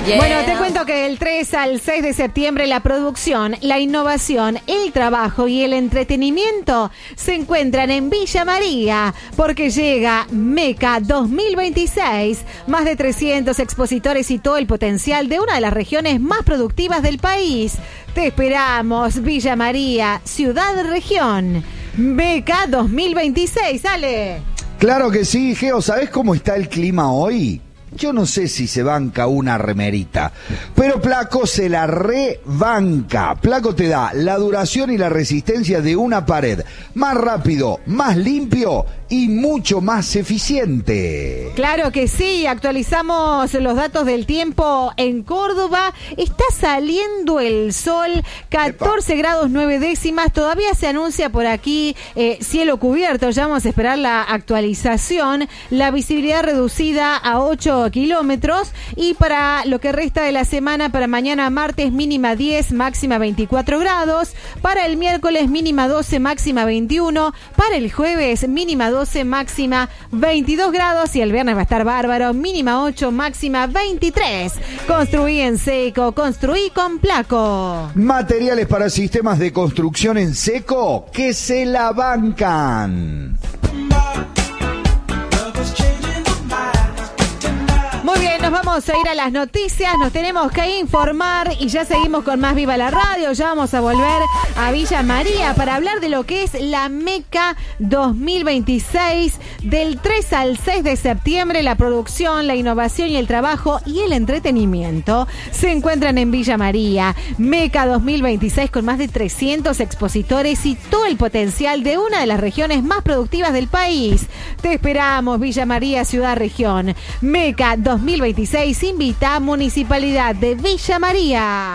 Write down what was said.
Yeah. Bueno, te cuento que del 3 al 6 de septiembre la producción, la innovación, el trabajo y el entretenimiento se encuentran en Villa María, porque llega MECA 2026. Más de 300 expositores y todo el potencial de una de las regiones más productivas del país. Te esperamos, Villa María, ciudad-región. MECA 2026, Ale. Claro que sí, Geo. ¿Sabés cómo está el clima hoy? Yo no sé si se banca una remerita, pero Placo se la rebanca. Placo te da la duración y la resistencia de una pared, más rápido, más limpio y mucho más eficiente. Claro que sí, actualizamos los datos del tiempo en Córdoba. Está saliendo el sol, 14 grados 9 décimas. Todavía se anuncia por aquí cielo cubierto. Ya vamos a esperar la actualización. La visibilidad reducida a 8 kilómetros. Y para lo que resta de la semana, para mañana martes mínima 10, máxima 24 grados. Para el miércoles mínima 12, máxima 21. Para el jueves mínima 12, máxima 22 grados. Y el viernes va a estar bárbaro, mínima 8, máxima 23. Construí en seco, construí con Placo. Materiales para sistemas de construcción en seco que se la bancan. Muy bien, nos vamos a ir a las noticias, nos tenemos que informar y ya seguimos con más Viva la Radio. Ya vamos a volver a Villa María para hablar de lo que es la MECA 2026. Del 3 al 6 de septiembre, la producción, la innovación y el trabajo y el entretenimiento se encuentran en Villa María. MECA 2026 con más de 300 expositores y todo el potencial de una de las regiones más productivas del país. Te esperamos, Villa María, ciudad región. MECA 2026 invita a Municipalidad de Villa María.